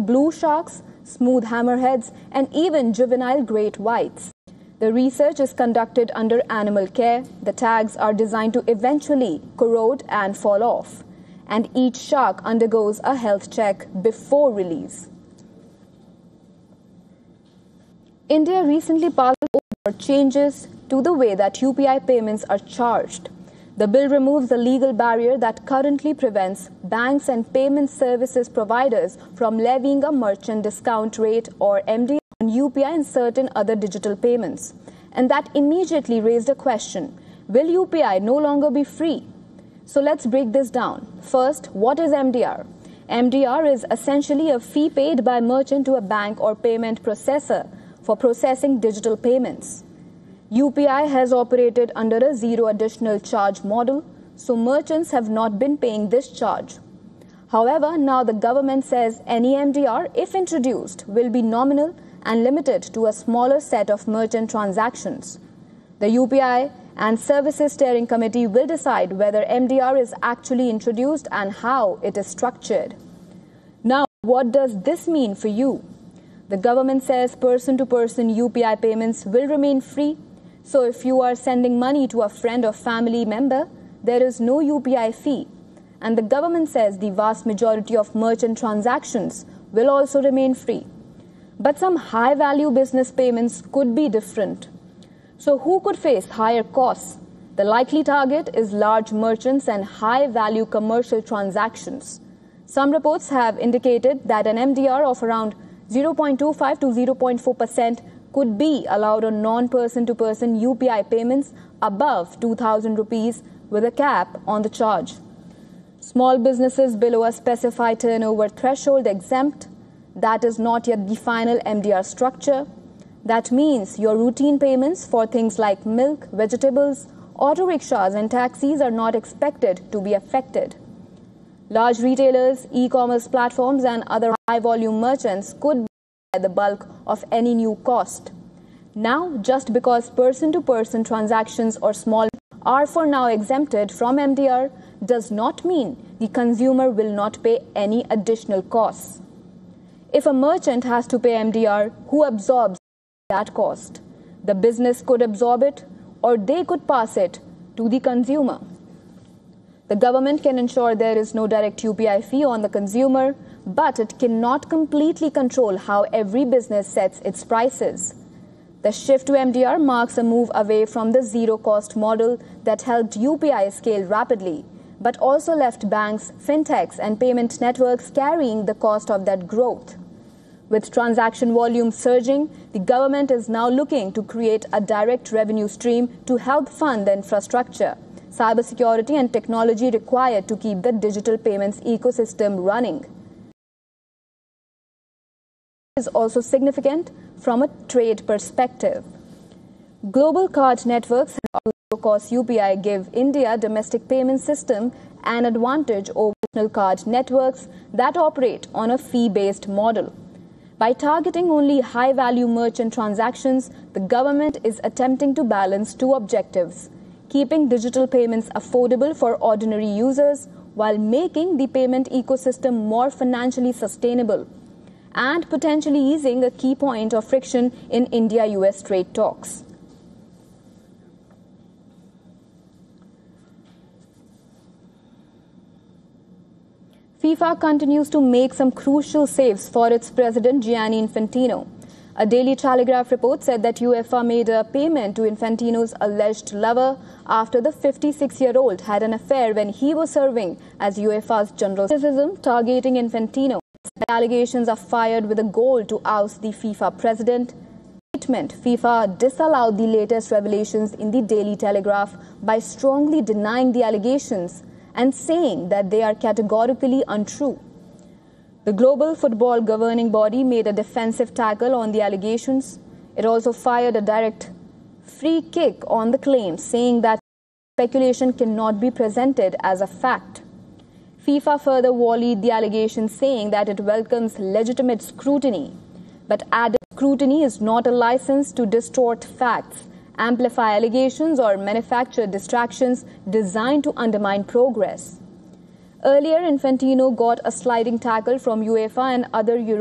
blue sharks, smooth hammerheads, and even juvenile great whites. The research is conducted under animal care. The tags are designed to eventually corrode and fall off, and each shark undergoes a health check before release. India recently passed changes to the way that UPI payments are charged. The bill removes the legal barrier that currently prevents banks and payment services providers from levying a merchant discount rate or MDR on UPI and certain other digital payments. And that immediately raised a question: will UPI no longer be free? So let's break this down. First, what is MDR? MDR is essentially a fee paid by merchant to a bank or payment processor for processing digital payments. UPI has operated under a zero additional charge model, so merchants have not been paying this charge. However, now the government says any MDR, if introduced, will be nominal and limited to a smaller set of merchant transactions. The UPI and Services Steering Committee will decide whether MDR is actually introduced and how it is structured. Now, what does this mean for you? The government says person-to-person UPI payments will remain free. So if you are sending money to a friend or family member, there is no UPI fee. And the government says the vast majority of merchant transactions will also remain free. But some high-value business payments could be different. So who could face higher costs? The likely target is large merchants and high-value commercial transactions. Some reports have indicated that an MDR of around 0.25 to 0.4% could be allowed on non-person-to-person UPI payments above 2,000 rupees with a cap on the charge. Small businesses below a specified turnover threshold exempt. That is not yet the final MDR structure. That means your routine payments for things like milk, vegetables, auto rickshaws and taxis are not expected to be affected. Large retailers, e-commerce platforms and other high-volume merchants could bear the bulk of any new cost. Now, just because person-to-person transactions or small are for now exempted from MDR does not mean the consumer will not pay any additional costs. If a merchant has to pay MDR, who absorbs that cost? The business could absorb it, or they could pass it to the consumer. The government can ensure there is no direct UPI fee on the consumer, but it cannot completely control how every business sets its prices. The shift to MDR marks a move away from the zero-cost model that helped UPI scale rapidly, but also left banks, fintechs, and payment networks carrying the cost of that growth. With transaction volume surging, the government is now looking to create a direct revenue stream to help fund the infrastructure, cybersecurity, and technology required to keep the digital payments ecosystem running. It is also significant from a trade perspective. Global card networks and low-cost UPI give India domestic payment system an advantage over national card networks that operate on a fee-based model. By targeting only high-value merchant transactions, the government is attempting to balance two objectives: keeping digital payments affordable for ordinary users while making the payment ecosystem more financially sustainable, and potentially easing a key point of friction in India-US trade talks. FIFA continues to make some crucial saves for its president Gianni Infantino. A Daily Telegraph report said that UEFA made a payment to Infantino's alleged lover after the 56-year-old had an affair when he was serving as UEFA's general criticism targeting Infantino. The allegations are fired with a goal to oust the FIFA president. FIFA disallowed the latest revelations in the Daily Telegraph by strongly denying the allegations and saying that they are categorically untrue. The global football governing body made a defensive tackle on the allegations. It also fired a direct free kick on the claims, saying that speculation cannot be presented as a fact. FIFA further volleyed the allegations, saying that it welcomes legitimate scrutiny, but added scrutiny is not a license to distort facts, amplify allegations, or manufacture distractions designed to undermine progress. Earlier, Infantino got a sliding tackle from UEFA and other European